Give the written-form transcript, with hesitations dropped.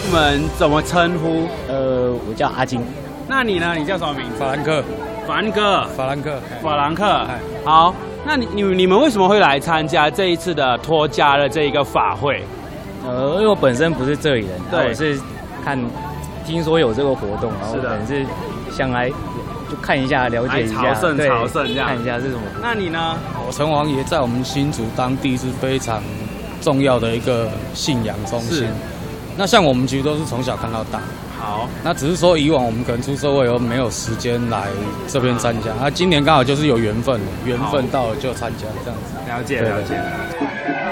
你们怎么称呼？ 我叫阿金。 那你呢？你叫什么名字？ 法兰克。 法兰克。好，那你们为什么会来参加这一次的脱痂的这一个法会？ 因为我本身不是这里人， 对， 我是听说有这个活动，然后可能是想来就看一下，了解一下， 朝圣这样， 看一下是什么。 那你呢？ 城隍爷在我们新竹当地是非常重要的一个信仰中心。那像我们其实都是从小看到大。 好， 那只是说以往我们可能出社会以后没有时间来这边参加，今年刚好就是有缘分到了就参加这样子。 了解。